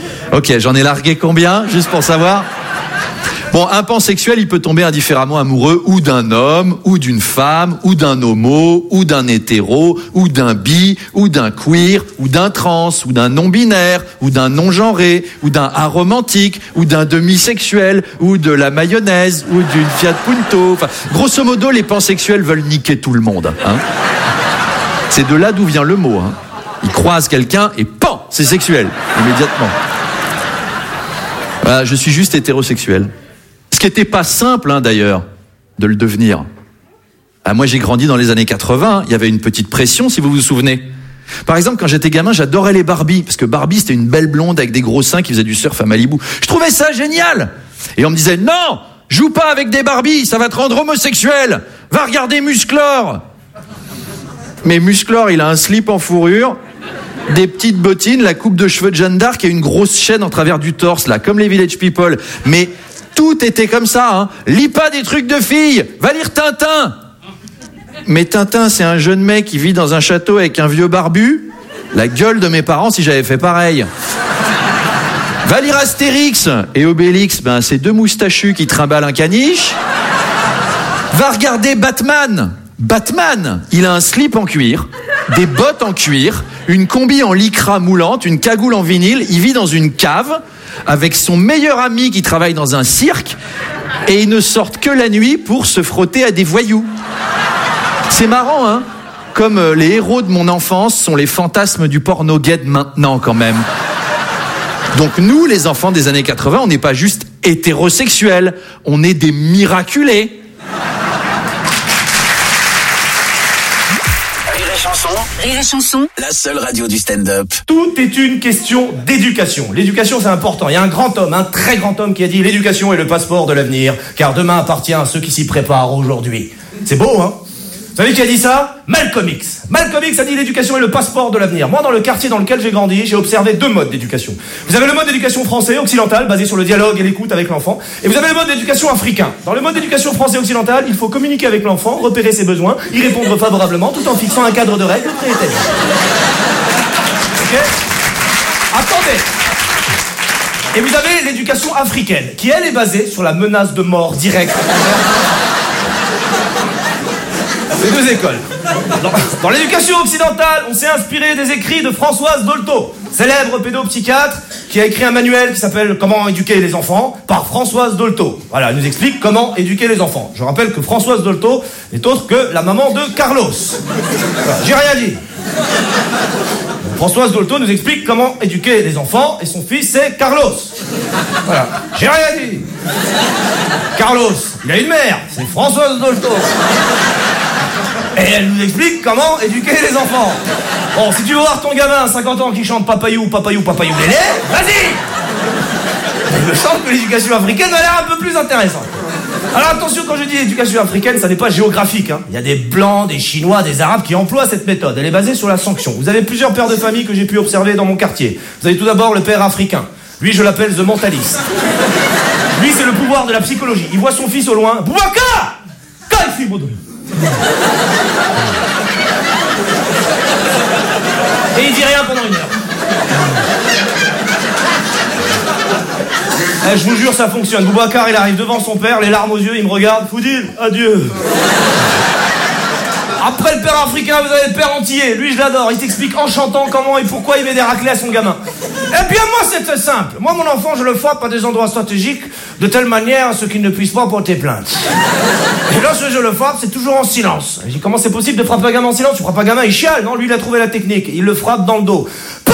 Ok, j'en ai largué combien, juste pour savoir? Bon, un pansexuel, il peut tomber indifféremment amoureux ou d'un homme, ou d'une femme, ou d'un homo, ou d'un hétéro, ou d'un bi, ou d'un queer, ou d'un trans, ou d'un non-binaire, ou d'un non-genré, ou d'un aromantique, ou d'un demisexuel, ou de la mayonnaise, ou d'une Fiat Punto. Enfin, grosso modo, les pansexuels veulent niquer tout le monde. Hein. C'est de là d'où vient le mot. Hein. Ils croisent quelqu'un et pan, c'est sexuel, immédiatement. Voilà, je suis juste hétérosexuel. Ce qui n'était pas simple, hein, d'ailleurs, de le devenir. Ah, moi, j'ai grandi dans les années 80, il y avait une petite pression, si vous vous souvenez. Par exemple, quand j'étais gamin, j'adorais les Barbie, parce que Barbie, c'était une belle blonde avec des gros seins qui faisait du surf à Malibu. Je trouvais ça génial. Et on me disait, non, joue pas avec des Barbie, ça va te rendre homosexuel. Va regarder Musclor. Mais Musclor, il a un slip en fourrure, des petites bottines, la coupe de cheveux de Jeanne d'Arc et une grosse chaîne en travers du torse, là, comme les Village People. Mais tout était comme ça, hein. Lis pas des trucs de filles, va lire Tintin. Mais Tintin, c'est un jeune mec qui vit dans un château avec un vieux barbu. La gueule de mes parents si j'avais fait pareil. Va lire Astérix et Obélix, ben c'est deux moustachus qui trimballent un caniche. Va regarder Batman. Batman, il a un slip en cuir, des bottes en cuir, une combi en lycra moulante, une cagoule en vinyle. Il vit dans une cave avec son meilleur ami qui travaille dans un cirque et ils ne sortent que la nuit pour se frotter à des voyous. C'est marrant, hein? Comme les héros de mon enfance sont les fantasmes du porno gay maintenant, quand même. Donc nous, les enfants des années 80, on n'est pas juste hétérosexuels, on est des miraculés. Rire et chanson, la seule radio du stand-up. Tout est une question d'éducation. L'éducation, c'est important. Il y a un grand homme, un très grand homme qui a dit « L'éducation est le passeport de l'avenir, car demain appartient à ceux qui s'y préparent aujourd'hui. » C'est beau, hein? Vous savez qui a dit ça? Malcolm X. Malcolm X a dit l'éducation est le passeport de l'avenir. Moi, dans le quartier dans lequel j'ai grandi, j'ai observé deux modes d'éducation. Vous avez le mode d'éducation français, occidental, basé sur le dialogue et l'écoute avec l'enfant. Et vous avez le mode d'éducation africain. Dans le mode d'éducation français occidental, il faut communiquer avec l'enfant, repérer ses besoins, y répondre favorablement, tout en fixant un cadre de règles préétabli. Ok? Attendez. Et vous avez l'éducation africaine, qui elle est basée sur la menace de mort directe. C'est deux écoles. Dans l'éducation occidentale, on s'est inspiré des écrits de Françoise Dolto, célèbre pédopsychiatre, qui a écrit un manuel qui s'appelle « Comment éduquer les enfants » par Françoise Dolto. Voilà, elle nous explique comment éduquer les enfants. Je rappelle que Françoise Dolto n'est autre que la maman de Carlos. Voilà, j'ai rien dit. Françoise Dolto nous explique comment éduquer les enfants et son fils c'est Carlos. Voilà, j'ai rien dit. Carlos, il a une mère, c'est Françoise Dolto. Et elle nous explique comment éduquer les enfants. Bon, si tu veux voir ton gamin à 50 ans qui chante papayou, papayou, papayou, lélé, vas-y. Il me semble que l'éducation africaine a l'air un peu plus intéressante. Alors attention, quand je dis éducation africaine, ça n'est pas géographique, hein. Il y a des Blancs, des Chinois, des Arabes qui emploient cette méthode. Elle est basée sur la sanction. Vous avez plusieurs pères de famille que j'ai pu observer dans mon quartier. Vous avez tout d'abord le père africain. Lui, je l'appelle The Mentalist. Lui, c'est le pouvoir de la psychologie. Il voit son fils au loin. Boubacar! Kaifi Boudou. Et il dit rien pendant une heure. Je vous jure, ça fonctionne. Boubacar, il arrive devant son père, les larmes aux yeux, il me regarde. Foudil, adieu. Après le père africain, vous avez le père antillais. Lui, je l'adore. Il t'explique en chantant comment et pourquoi il met des raclés à son gamin. Eh bien, moi, c'est simple. Moi, mon enfant, je le frappe à des endroits stratégiques de telle manière à ce qu'il ne puisse pas porter plainte. Et lorsque je le frappe, c'est toujours en silence. Je dis, comment c'est possible de frapper un gamin en silence? Tu frappes un gamin, il chiale. Non, lui, il a trouvé la technique. Il le frappe dans le dos.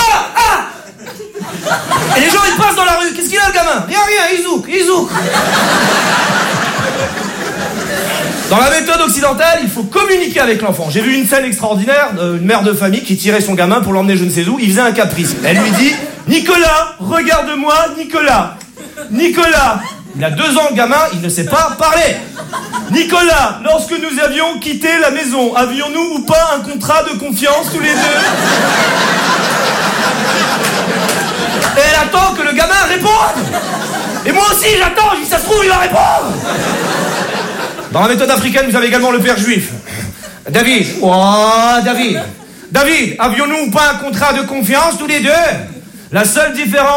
Et les gens, ils passent dans la rue. Qu'est-ce qu'il a, le gamin? Rien, il zouk. Dans la méthode occidentale, il faut communiquer avec l'enfant. J'ai vu une scène extraordinaire d'une mère de famille qui tirait son gamin pour l'emmener je ne sais où. Il faisait un caprice. Elle lui dit « Nicolas, regarde-moi, Nicolas. Nicolas. » Il a 2 ans, le gamin, il ne sait pas parler. « Nicolas, lorsque nous avions quitté la maison, avions-nous ou pas un contrat de confiance tous les deux ?» Et elle attend que le gamin réponde. Et moi aussi, j'attends. Je dis, ça se trouve, il va répondre. Dans la méthode africaine, vous avez également le père juif. David. Oh, David. David, avions-nous pas un contrat de confiance tous les deux? La seule différence...